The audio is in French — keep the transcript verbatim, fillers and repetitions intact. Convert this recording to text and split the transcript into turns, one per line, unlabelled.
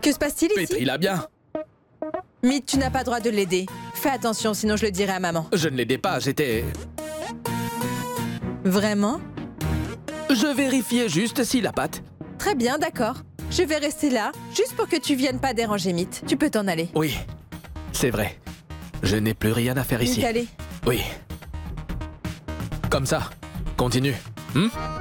Que se passe-t-il ici?
Pétris-la bien.
Mythe, tu n'as pas le droit de l'aider. Fais attention, sinon je le dirai à maman.
Je ne l'aidais pas, j'étais...
Vraiment?
Je vérifiais juste si la pâte...
Très bien, d'accord. Je vais rester là, juste pour que tu viennes pas déranger Mythe. Tu peux t'en aller.
Oui, c'est vrai. Je n'ai plus rien à faire ici.
Mythe, allez.
Oui. Comme ça. Continue. Hmm?